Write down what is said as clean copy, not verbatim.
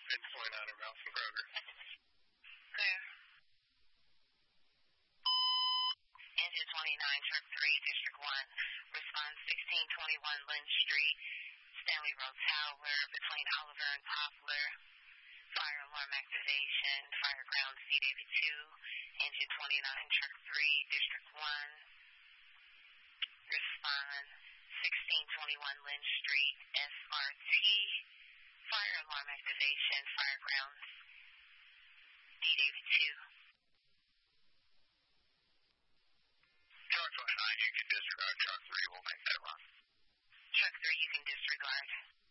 It's 29 miles from Kroger. Clear. Engine 29, Truck 3, District 1. Response 1621 Lynn Street, Stanley Road Tower, between Oliver and Poplar. Fire alarm activation, Fireground C. David 2, Engine 29, Truck 3, District 1. Respond 1621 Lynn Street, SRT. Fire alarm activation, Fireground D. David 2. Truck 29, you can disregard. Truck 3 will make that run. Truck 3, you can disregard.